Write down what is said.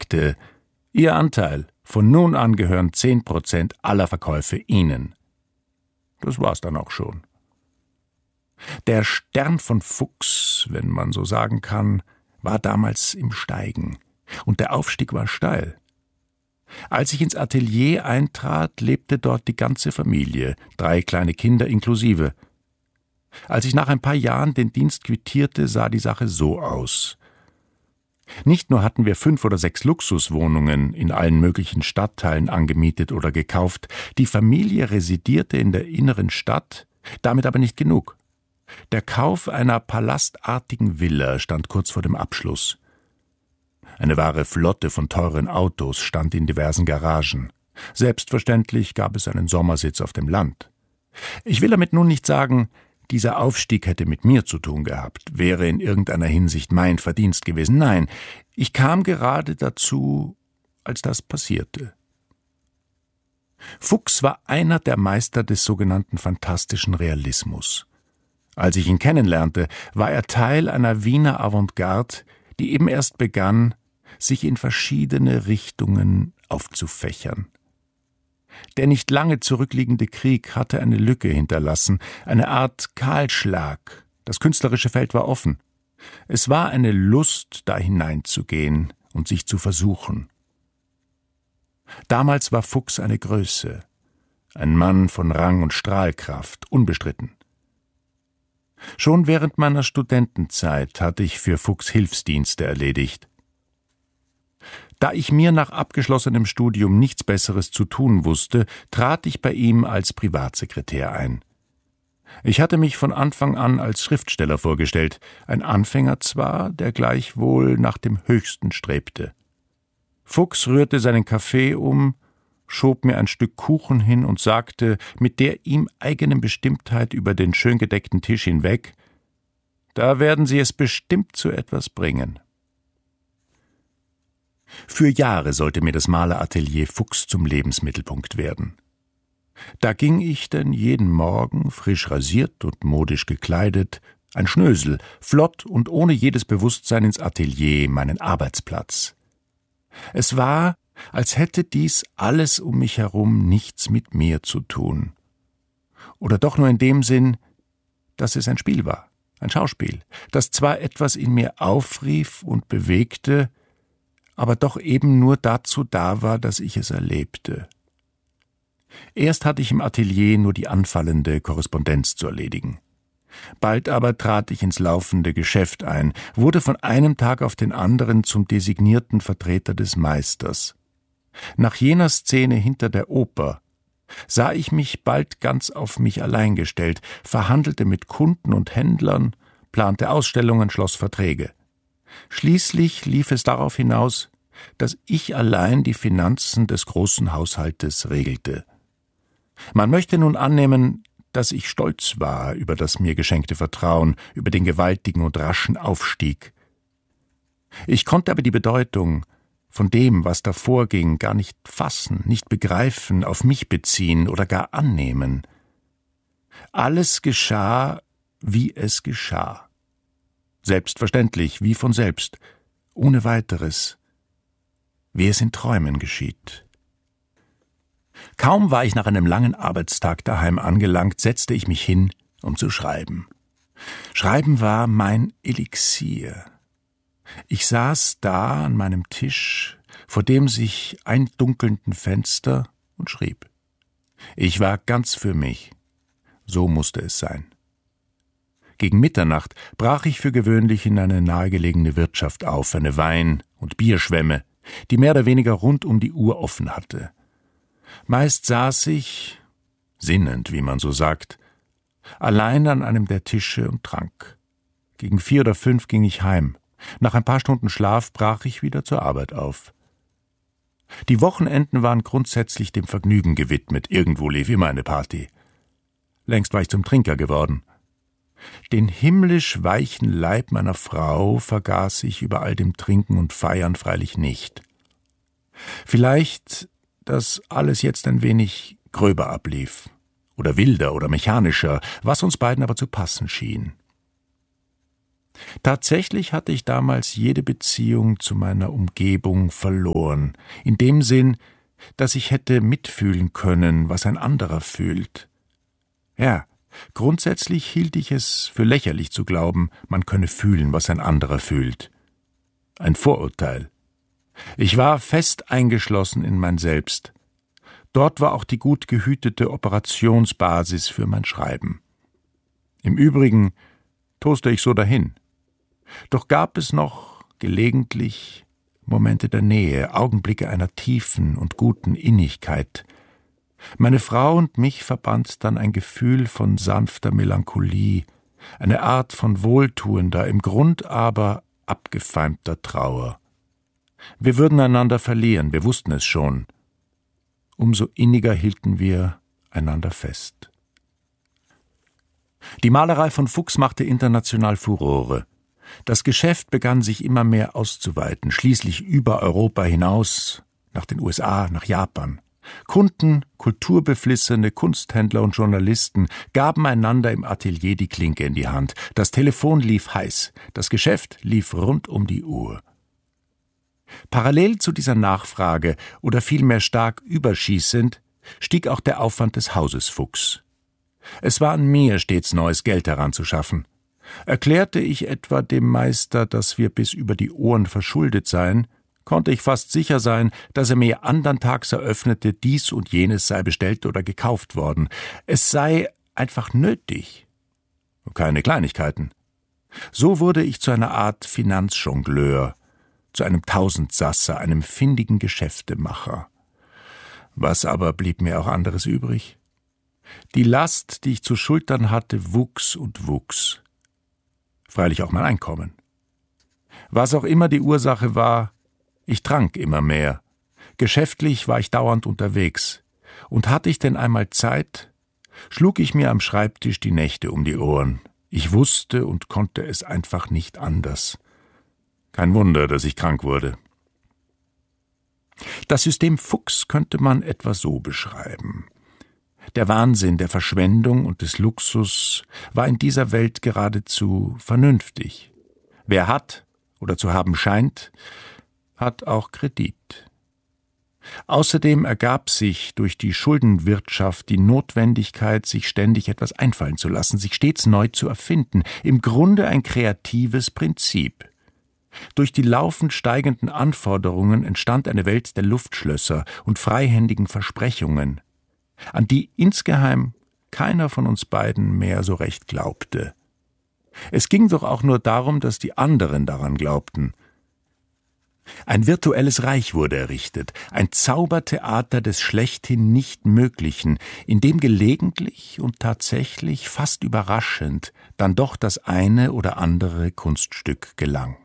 sagte: »Ihr Anteil, von nun an gehören 10% aller Verkäufe Ihnen.« Das war's dann auch schon. Der Stern von Fuchs, wenn man so sagen kann, war damals im Steigen, und der Aufstieg war steil. Als ich ins Atelier eintrat, lebte dort die ganze Familie, 3 kleine Kinder inklusive. Als ich nach ein paar Jahren den Dienst quittierte, sah die Sache so aus. Nicht nur hatten wir 5 oder 6 Luxuswohnungen in allen möglichen Stadtteilen angemietet oder gekauft, die Familie residierte in der inneren Stadt, damit aber nicht genug. Der Kauf einer palastartigen Villa stand kurz vor dem Abschluss. Eine wahre Flotte von teuren Autos stand in diversen Garagen. Selbstverständlich gab es einen Sommersitz auf dem Land. Ich will damit nun nicht sagen, dieser Aufstieg hätte mit mir zu tun gehabt, wäre in irgendeiner Hinsicht mein Verdienst gewesen. Nein, ich kam gerade dazu, als das passierte. Fuchs war einer der Meister des sogenannten phantastischen Realismus. Als ich ihn kennenlernte, war er Teil einer Wiener Avantgarde, die eben erst begann, sich in verschiedene Richtungen aufzufächern. Der nicht lange zurückliegende Krieg hatte eine Lücke hinterlassen, eine Art Kahlschlag. Das künstlerische Feld war offen. Es war eine Lust, da hineinzugehen und sich zu versuchen. Damals war Fuchs eine Größe, ein Mann von Rang und Strahlkraft, unbestritten. Schon während meiner Studentenzeit hatte ich für Fuchs Hilfsdienste erledigt. Da ich mir nach abgeschlossenem Studium nichts Besseres zu tun wusste, trat ich bei ihm als Privatsekretär ein. Ich hatte mich von Anfang an als Schriftsteller vorgestellt, ein Anfänger zwar, der gleichwohl nach dem Höchsten strebte. Fuchs rührte seinen Kaffee um, schob mir ein Stück Kuchen hin und sagte mit der ihm eigenen Bestimmtheit über den schön gedeckten Tisch hinweg: »Da werden Sie es bestimmt zu etwas bringen.« Für Jahre sollte mir das Maleratelier Fuchs zum Lebensmittelpunkt werden. Da ging ich denn jeden Morgen, frisch rasiert und modisch gekleidet, ein Schnösel, flott und ohne jedes Bewusstsein ins Atelier, meinen Arbeitsplatz. Es war, als hätte dies alles um mich herum nichts mit mir zu tun. Oder doch nur in dem Sinn, dass es ein Spiel war, ein Schauspiel, das zwar etwas in mir aufrief und bewegte, aber doch eben nur dazu da war, dass ich es erlebte. Erst hatte ich im Atelier nur die anfallende Korrespondenz zu erledigen. Bald aber trat ich ins laufende Geschäft ein, wurde von einem Tag auf den anderen zum designierten Vertreter des Meisters. Nach jener Szene hinter der Oper sah ich mich bald ganz auf mich allein gestellt, verhandelte mit Kunden und Händlern, plante Ausstellungen, schloss Verträge. Schließlich lief es darauf hinaus, dass ich allein die Finanzen des großen Haushaltes regelte. Man möchte nun annehmen, dass ich stolz war über das mir geschenkte Vertrauen, über den gewaltigen und raschen Aufstieg. Ich konnte aber die Bedeutung von dem, was da vorging, gar nicht fassen, nicht begreifen, auf mich beziehen oder gar annehmen. Alles geschah, wie es geschah. Selbstverständlich, wie von selbst, ohne weiteres, wie es in Träumen geschieht. Kaum war ich nach einem langen Arbeitstag daheim angelangt, setzte ich mich hin, um zu schreiben. Schreiben war mein Elixier. Ich saß da an meinem Tisch, vor dem sich eindunkelnden Fenster, und schrieb. Ich war ganz für mich. So musste es sein. Gegen Mitternacht brach ich für gewöhnlich in eine nahegelegene Wirtschaft auf, eine Wein- und Bierschwemme, die mehr oder weniger rund um die Uhr offen hatte. Meist saß ich, sinnend, wie man so sagt, allein an einem der Tische und trank. Gegen 4 oder 5 ging ich heim. Nach ein paar Stunden Schlaf brach ich wieder zur Arbeit auf. Die Wochenenden waren grundsätzlich dem Vergnügen gewidmet, irgendwo lief immer eine Party. Längst war ich zum Trinker geworden. Den himmlisch weichen Leib meiner Frau vergaß ich über all dem Trinken und Feiern freilich nicht. Vielleicht, dass alles jetzt ein wenig gröber ablief, oder wilder oder mechanischer, was uns beiden aber zu passen schien. Tatsächlich hatte ich damals jede Beziehung zu meiner Umgebung verloren, in dem Sinn, dass ich hätte mitfühlen können, was ein anderer fühlt. Ja, grundsätzlich hielt ich es für lächerlich zu glauben, man könne fühlen, was ein anderer fühlt. Ein Vorurteil. Ich war fest eingeschlossen in mein Selbst. Dort war auch die gut gehütete Operationsbasis für mein Schreiben. Im Übrigen toste ich so dahin. Doch gab es noch gelegentlich Momente der Nähe, Augenblicke einer tiefen und guten Innigkeit. Meine Frau und mich verband dann ein Gefühl von sanfter Melancholie, eine Art von wohltuender, im Grund aber abgefeimter Trauer. Wir würden einander verlieren, wir wussten es schon. Umso inniger hielten wir einander fest. Die Malerei von Fuchs machte international Furore. Das Geschäft begann sich immer mehr auszuweiten, schließlich über Europa hinaus, nach den USA, nach Japan. Kunden, kulturbeflissene Kunsthändler und Journalisten gaben einander im Atelier die Klinke in die Hand. Das Telefon lief heiß, das Geschäft lief rund um die Uhr. Parallel zu dieser Nachfrage, oder vielmehr stark überschießend, stieg auch der Aufwand des Hauses Fuchs. Es war an mir, stets neues Geld heranzuschaffen. Erklärte ich etwa dem Meister, dass wir bis über die Ohren verschuldet seien, konnte ich fast sicher sein, dass er mir andern Tags eröffnete, dies und jenes sei bestellt oder gekauft worden. Es sei einfach nötig. Keine Kleinigkeiten. So wurde ich zu einer Art Finanzjongleur, zu einem Tausendsasser, einem findigen Geschäftemacher. Was aber blieb mir auch anderes übrig? Die Last, die ich zu schultern hatte, wuchs und wuchs. Freilich auch mein Einkommen. Was auch immer die Ursache war, ich trank immer mehr. Geschäftlich war ich dauernd unterwegs. Und hatte ich denn einmal Zeit, schlug ich mir am Schreibtisch die Nächte um die Ohren. Ich wusste und konnte es einfach nicht anders. Kein Wunder, dass ich krank wurde. Das System Fuchs könnte man etwa so beschreiben. Der Wahnsinn der Verschwendung und des Luxus war in dieser Welt geradezu vernünftig. Wer hat oder zu haben scheint, hat auch Kredit. Außerdem ergab sich durch die Schuldenwirtschaft die Notwendigkeit, sich ständig etwas einfallen zu lassen, sich stets neu zu erfinden, im Grunde ein kreatives Prinzip. Durch die laufend steigenden Anforderungen entstand eine Welt der Luftschlösser und freihändigen Versprechungen, an die insgeheim keiner von uns beiden mehr so recht glaubte. Es ging doch auch nur darum, dass die anderen daran glaubten. Ein virtuelles Reich wurde errichtet, ein Zaubertheater des schlechthin Nicht-Möglichen, in dem gelegentlich und tatsächlich fast überraschend dann doch das eine oder andere Kunststück gelang.